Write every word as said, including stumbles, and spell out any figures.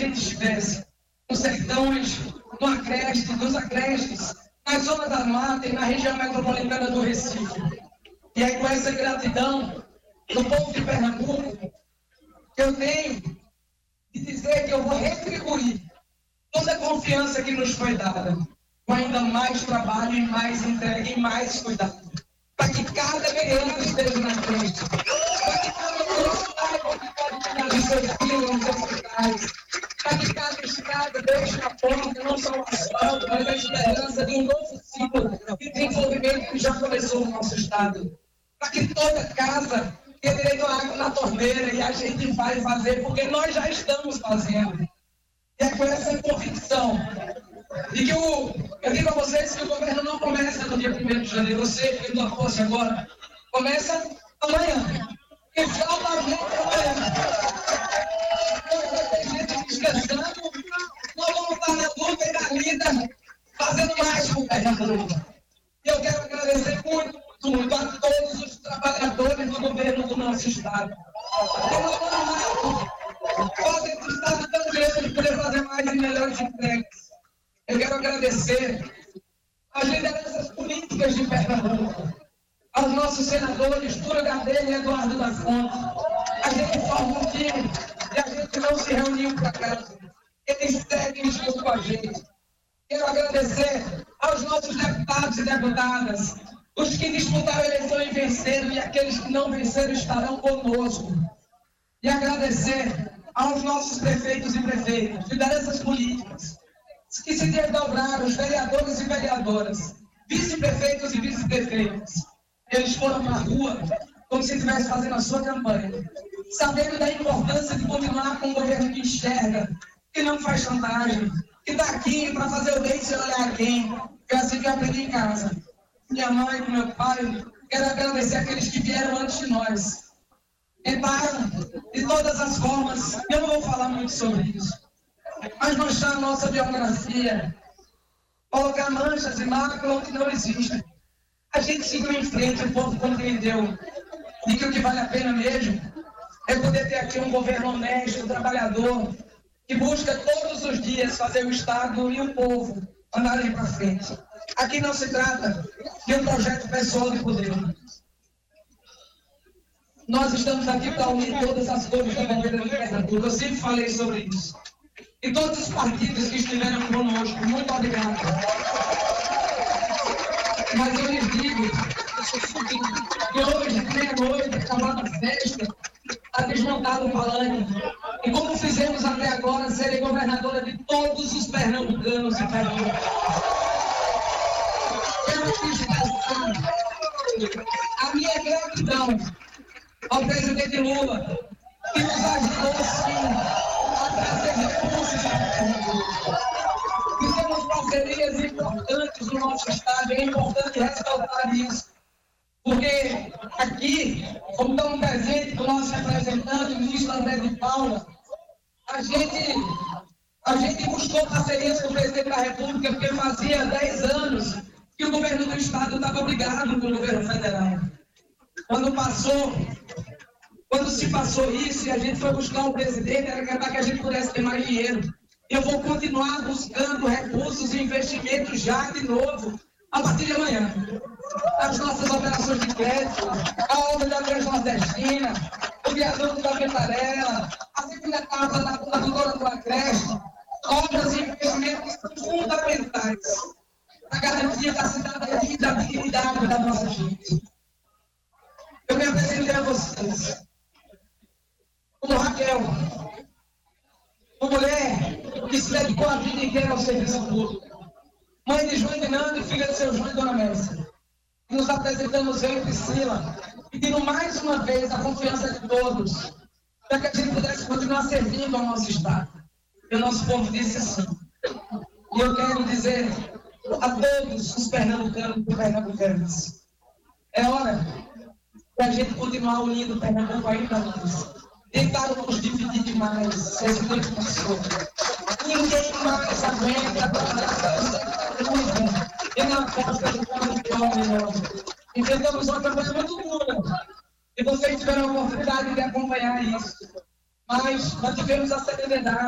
gente estivesse, nos sertões, no agreste, nos agrestes, na zona da mata e na região metropolitana do Recife. E aí, com essa gratidão do povo de Pernambuco, eu tenho de dizer que eu vou retribuir toda a confiança que nos foi dada, com ainda mais trabalho e mais entrega e mais cuidado, para que cada criança esteja na frente, para que cada criança saiba que pode cuidar dos seus filhos nos hospitais, para que cada estrada deixe na porta não só o asfalto, mas a esperança de um novo ciclo de desenvolvimento que já começou no nosso estado, para que toda casa tenha direito à água na torneira, e a gente vai fazer, porque nós já estamos fazendo. E é com essa convicção de que o, eu digo a vocês que o governo não começa no dia primeiro de janeiro, você que não fosse agora, começa amanhã. E falta a gente amanhã. Vai ter gente descansando, nós vamos estar na luta e na lida, fazendo mais com o Pernambuco. E eu quero agradecer muito, muito a todos os trabalhadores do governo do nosso estado. Fazem do estado tão grande de poder fazer mais e melhores entregas. Eu quero agradecer às lideranças políticas de Pernambuco, aos nossos senadores Túlio Gadelha e Eduardo da Fonte. A gente forma um time e a gente não se reuniu para casa. Eles seguem junto com a gente. Quero agradecer aos nossos deputados e deputadas, os que disputaram a eleição e venceram, e aqueles que não venceram estarão conosco. E agradecer aos nossos prefeitos e prefeitas, lideranças políticas, que se desdobraram, os vereadores e vereadoras, vice-prefeitos e vice-prefeitas. Eles foram para a rua como se estivessem fazendo a sua campanha, sabendo da importância de continuar com um governo que enxerga, que não faz chantagem, que está aqui para fazer o bem sem olhar a quem. Eu assim que eu aprendi em casa. Minha mãe, meu pai, quero agradecer aqueles que vieram antes de nós. Tentaram, de todas as formas, eu não vou falar muito sobre isso, mas mostrar a nossa biografia, colocar manchas e marcas onde não existem. A gente seguiu em frente, o povo compreendeu de que o que vale a pena mesmo é poder ter aqui um governo honesto, trabalhador, que busca todos os dias fazer o Estado e o povo andarem para frente. Aqui não se trata de um projeto pessoal de poder. Nós estamos aqui para unir todas as cores da bandeira de Pernambuco. Eu sempre falei sobre isso. E todos os partidos que estiveram conosco, muito obrigado. Mas eu lhes digo que hoje, meia-noite, acabada a festa, está desmontado o palanque. E como fizemos até agora, serei governadora de todos os pernambucanos e Pernambuco. Eu quis passar a minha gratidão ao presidente Lula, que nos ajudou, sim, a trazer recursos para Pernambuco. Fizemos parcerias importantes no nosso estado, e é importante ressaltar isso, porque aqui, como estamos presentes com o nosso representante, o ministro André de Paula, a gente, a gente buscou parcerias com o presidente da República, porque fazia dez anos que o governo do estado estava brigado com o governo federal. Quando passou, quando se passou isso e a gente foi buscar o presidente, era para que a gente pudesse ter mais dinheiro. Eu vou continuar buscando recursos e investimentos já de novo, a partir de amanhã. As nossas operações de crédito, a obra da Transnordestina, o viaduto da Ventarela, a segunda etapa da doutora do Agreste, obras e investimentos fundamentais para a garantia da cidadania e da dignidade da nossa gente. Eu me apresentei a vocês como Raquel, uma mulher que se dedicou a vida inteira ao serviço público, mãe de João e Nando e filha de seu João e Dona Mércia. Nos apresentamos eu e Priscila, pedindo mais uma vez a confiança de todos, para que a gente pudesse continuar servindo ao nosso Estado. E o nosso povo disse assim. E eu quero dizer a todos os pernambucanos e pernambucanas, é hora para a gente continuar unindo o Pernambuco ainda mais. Tentaram nos dividir demais, presidente passou. Ninguém mais aguenta e na costa do Pernambuco melhor. Enfrentamos uma campanha muito dura. E vocês tiveram a oportunidade de acompanhar isso. Mas nós tivemos a serenidade.